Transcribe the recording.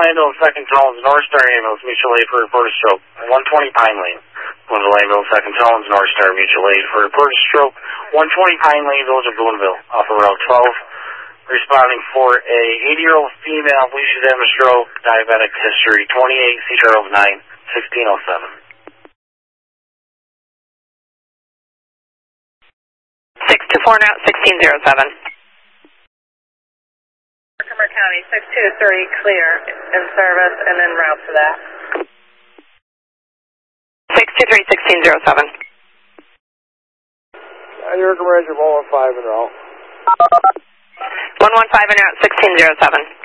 Ambulance, Second Tones, North Star Ambulance, mutual aid for report of stroke. 120 Pine Lane. Boonville Ambulance, Second Tones, North Star mutual aid for report of stroke. 120 Pine Lane, Village of Boonville, off of Route 12. Responding for a 80-year-old female, believes she's having a stroke, diabetic history, 28 C. Charles 9, 1607. 624 now, 1607. Herkimer County, 623, clear in service, and then route to that. 623, 1607. Herkimer, 115 en route. 115 en route, 1607.